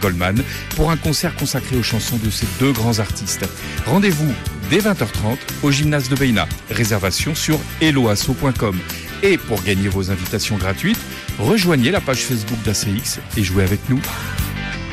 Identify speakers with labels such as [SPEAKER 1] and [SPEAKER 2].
[SPEAKER 1] Coleman pour un concert consacré aux chansons de ces deux grands artistes. Rendez-vous dès 20h30 au gymnase de Beina. Réservation sur helloasso.com. Et pour gagner vos invitations gratuites, rejoignez la page Facebook d'ACX et jouez avec nous.